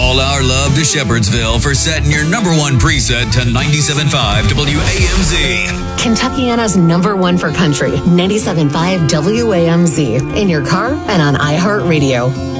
All our love to Shepherdsville for setting your number one preset to 97.5 WAMZ. Kentuckiana's number one for country, 97.5 WAMZ. In your car and on iHeartRadio.